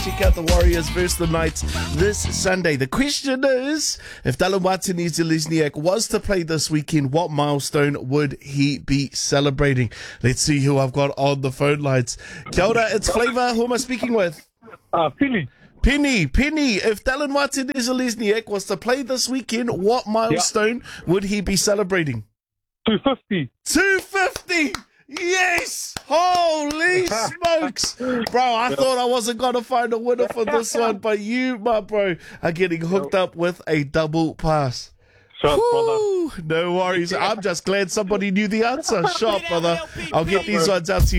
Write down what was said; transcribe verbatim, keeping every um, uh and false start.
check out the Warriors versus the Knights this Sunday. The question is, if Dallin Watene-Zelezniak was to play this weekend, what milestone would he be celebrating? Let's see who I've got on the phone lines. Kia ora, it's Flavor. Who am I speaking with? Uh, Penny. Penny, Penny, if Dallin Watene-Zelezniak was to play this weekend, what milestone yeah. would he be celebrating? two fifty. two fifty! Yes! Holy smokes! Bro, I thought I wasn't going to find a winner for this one, but you, my bro, are getting hooked up with a double pass. Shot, brother. No worries. I'm just glad somebody knew the answer. Shot, brother. I'll get these ones out to you.